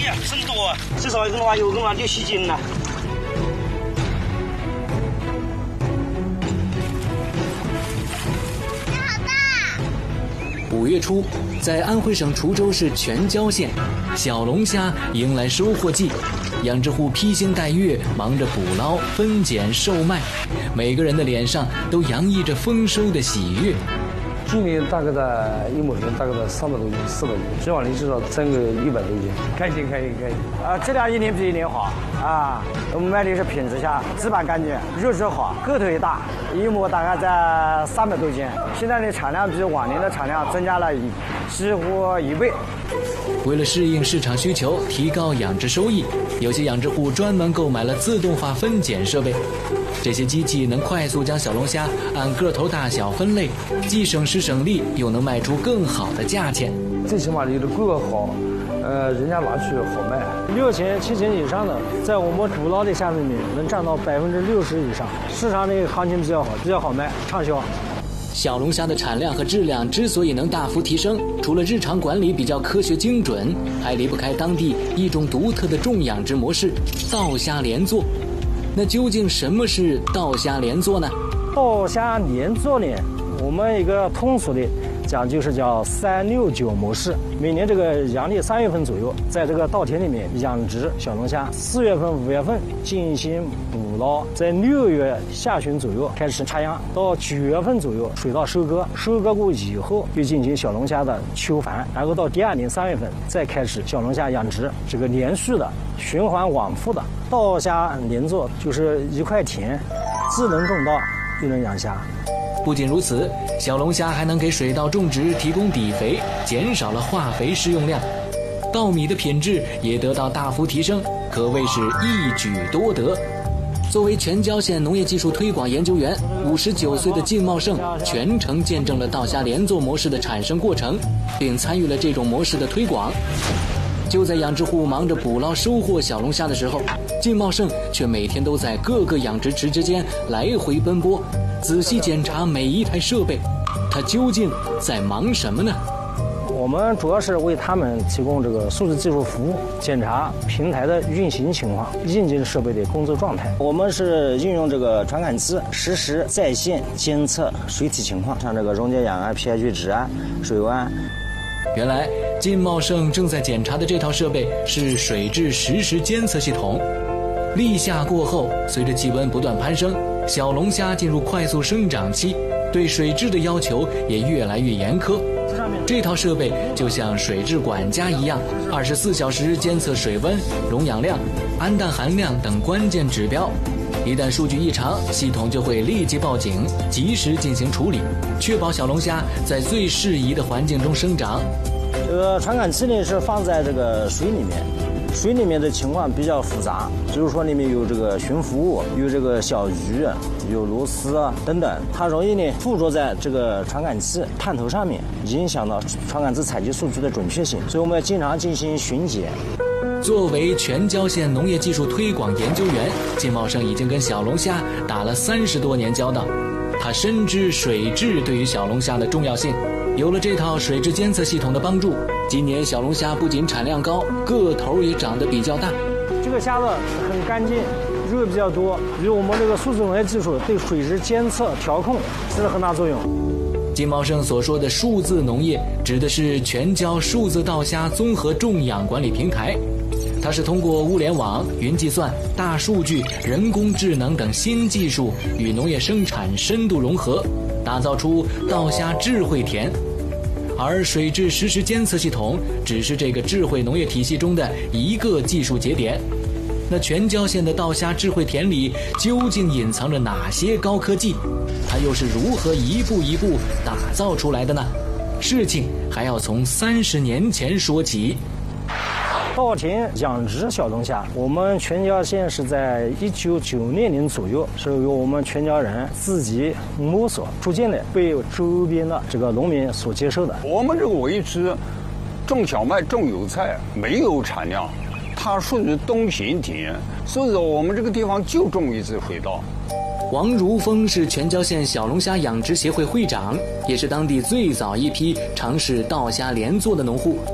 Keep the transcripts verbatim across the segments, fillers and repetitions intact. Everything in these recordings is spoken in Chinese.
呀，很多啊，至少一个娃有个娃就十斤了。 五月初，在安徽省滁州市全椒县，小龙虾迎来收获季，养殖户披星戴月，忙着捕捞、分拣、售卖，每个人的脸上都洋溢着丰收的喜悦。 今年大概在一亩田大概在三百多斤、四百斤，今晚你至少挣个一百多斤，开心开心开心。 啊，质量一年比一年好啊！我们卖的是品质虾，质感干净，肉质好，个头也大，一亩大概在三百多斤。现在的产量比往年的产量增加了一几乎一倍。 为了适应市场需求，提高养殖收益，有些养殖户专门购买了自动化分拣设备。这些机器能快速将小龙虾按个头大小分类，既省时省力，又能卖出更好的价钱。 最起码你的个好，呃，人家拿去好卖。 六千、七千以上的，在我们捕捞的虾里面能占到百分之六十以上，市场的行情比较好，比较好卖，畅销。 小龙虾的产量和质量之所以能大幅提升，除了日常管理比较科学精准，还离不开当地一种独特的重养殖模式——稻虾连坐。那究竟什么是稻虾连坐呢？ 稻虾连坐呢，我们一个通俗的讲就是叫三六九模式。每年这个阳历三月份左右，在这个稻田里面养殖小龙虾，四月份、五月份进行捕捞，在六月下旬左右开始插秧，到九月份左右水稻收割，收割过以后就进行小龙虾的秋繁，然后到第二年三月份再开始小龙虾养殖，这个连续的循环往复的稻虾连坐，就是一块田既能种稻又能养虾。 不仅如此，小龙虾还能给水稻种植提供底肥，减少了化肥施用量，稻米的品质也得到大幅提升，可谓是一举多得。作为全椒县农业技术推广研究员，五十九岁的靳茂胜全程见证了稻虾连坐模式的产生过程，并参与了这种模式的推广。就在养殖户忙着捕捞收获小龙虾的时候，靳茂胜却每天都在各个养殖池之间来回奔波，仔细检查每一台设备。他究竟在忙什么呢？ 我们主要是为他们提供这个数字技术服务，检查平台的运行情况、硬件设备的工作状态。我们是运用这个传感器实时在线监测水体情况，像这个溶解氧啊、pH 值啊、水温啊。 原来靳茂胜正在检查的这套设备是水质实时监测系统。立夏过后，随着气温不断攀升，小龙虾进入快速生长期，对水质的要求也越来越严苛。这套设备就像水质管家一样，二十四小时监测水温、溶氧量、氨氮含量等关键指标。一旦数据异常，系统就会立即报警，及时进行处理，确保小龙虾在最适宜的环境中生长。 这个传感器呢是放在这个水里面，水里面的情况比较复杂，比如说里面有这个悬浮物，有这个小鱼，有螺丝啊等等，它容易呢附着在这个传感器探头上面，影响到传感器采集数据的准确性，所以我们要经常进行巡检。 作为全椒县农业技术推广研究员，靳茂胜已经跟小龙虾打了三十多年交道，他深知水质对于小龙虾的重要性。有了这套水质监测系统的帮助，今年小龙虾不仅产量高，个头也长得比较大。 这个虾子很干净，肉比较多，与我们这个数字农业技术对水质监测调控起了很大作用。 靳茂胜所说的数字农业，指的是全椒数字稻虾综合种养管理平台。它是通过物联网、云计算、大数据、人工智能等新技术与农业生产深度融合，打造出稻虾智慧田。而水质实时监测系统只是这个智慧农业体系中的一个技术节点。那全椒县的稻虾智慧田里究竟隐藏着哪些高科技？它又是如何一步一步打造出来的呢？事情还要从三十年前说起。 稻田养殖小龙虾，我们全椒县是在一九九六年左右，是由我们全椒人自己摸索，逐渐的被周边的这个农民所接受的。 我们这个位置种小麦、种油菜没有产量，它属于冬闲田，所以说我们这个地方就种一只水稻。 王如峰是全椒县小龙虾养殖协会会长，也是当地最早一批尝试稻虾连坐的农户。他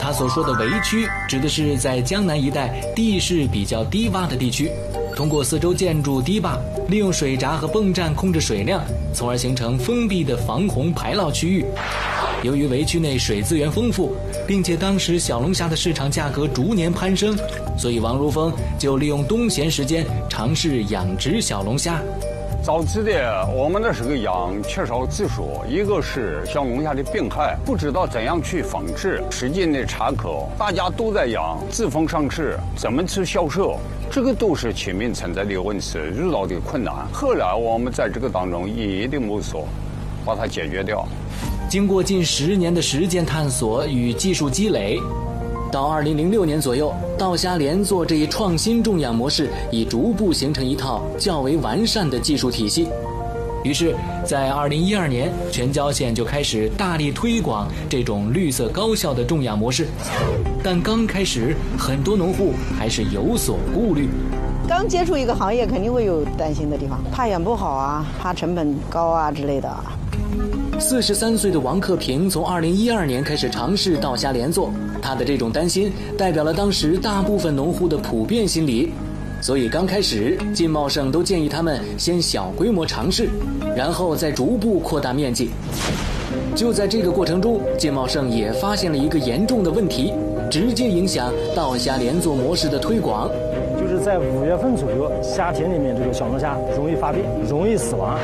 他所说的围区，指的是在江南一带地势比较低洼的地区，通过四周建筑堤坝，利用水闸和泵站控制水量，从而形成封闭的防洪排涝区域。由于围区内水资源丰富，并且当时小龙虾的市场价格逐年攀升，所以王如风就利用冬闲时间尝试养殖小龙虾。 早期的我们那时候养缺少技术，一个是小龙虾的病害，不知道怎样去防治，时间的查口，大家都在养，自封上市，怎么去销售，这个都是前面存在的问题，遇到的困难。后来我们在这个当中一一的摸索，把它解决掉。 经过近十年的实践探索与技术积累，到二零零六年左右，稻虾连坐这一创新种养模式已逐步形成一套较为完善的技术体系。于是，在二零一二年，全椒县就开始大力推广这种绿色高效的种养模式。但刚开始，很多农户还是有所顾虑。 刚接触一个行业，肯定会有担心的地方，怕养不好啊，怕成本高啊之类的。 四十三岁的王克平从二零一二年开始尝试稻虾连坐，他的这种担心代表了当时大部分农户的普遍心理，所以刚开始靳茂盛都建议他们先小规模尝试，然后再逐步扩大面积。就在这个过程中，靳茂盛也发现了一个严重的问题，直接影响稻虾连坐模式的推广。 就是在五月份左右，夏天里面这个小龙虾容易发病，容易死亡。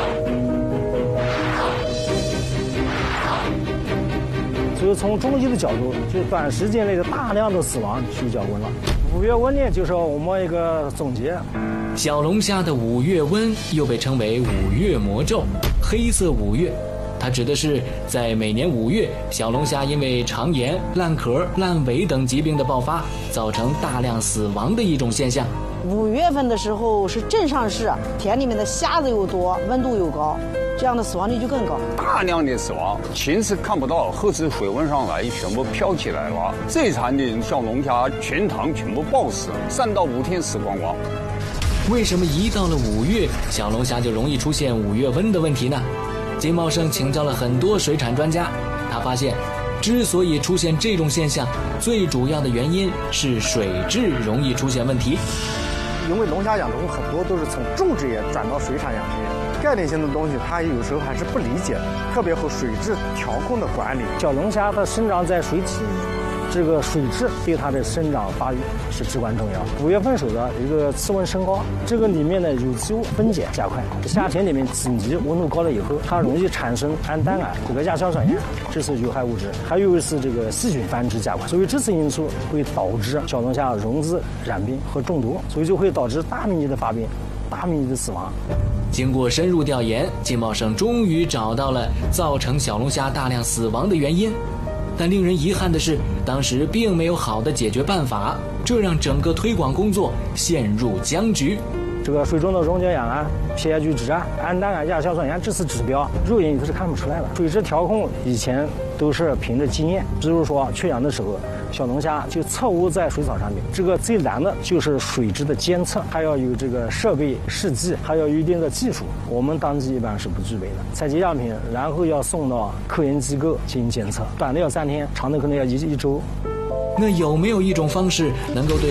所以从中医的角度，就短时间内的大量的死亡就叫温了。五月温呢，就是我们一个总结。 小龙虾的五月温又被称为五月魔咒，黑色五月，它指的是在每年五月，小龙虾因为肠炎、烂壳、烂尾等疾病的爆发，造成大量死亡的一种现象。 五月份的时候是正上市，田里面的虾子又多，温度又高，这样的死亡率就更高。 大量的死亡，前次看不到，后次水温上来，全部飘起来了。最惨的小龙虾全塘全部爆死，三到五天死光光。 为什么一到了五月，小龙虾就容易出现五月温的问题呢？靳茂盛请教了很多水产专家，他发现，之所以出现这种现象，最主要的原因是水质容易出现问题。 因为龙虾养殖户很多都是从种植业转到水产养殖业，概念性的东西他有时候还是不理解的，特别和水质调控的管理。 小龙虾它生长在水体，这个水质对它的生长发育是至关重要。五月份时的一个气温升高，这个里面的有机物分解加快。夏天里面紧急温度高了以后，它容易产生氨氮胺、这个亚硝酸盐，这是有害物质。还有是这个细菌繁殖加快，所以这次因素会导致小龙虾容易染病和中毒，所以就会导致大面积的发病、大面积的死亡。 经过深入调研，靳茂盛终于找到了造成小龙虾大量死亡的原因。但令人遗憾的是，当时并没有好的解决办法，这让整个推广工作陷入僵局。 这个水中的溶解氧胺、P H 值啊、氨氮胺、亚硝酸盐这些指标，肉眼都是看不出来的。水质调控以前都是凭着经验，比如说缺氧的时候，小龙虾就侧卧在水草上面。这个最难的就是水质的监测，还要有这个设备试剂，还要有一定的技术，我们当地一般是不具备的。采集样品，然后要送到科研机构进行监测，短的要三天，长的可能要一一周。 那有没有一种方式能够对